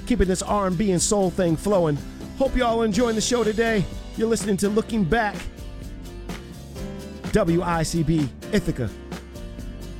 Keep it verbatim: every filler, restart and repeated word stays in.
keeping this R and B and soul thing flowing. Hope y'all enjoying the show today. You're listening to Looking Back. W I C B, Ithaca.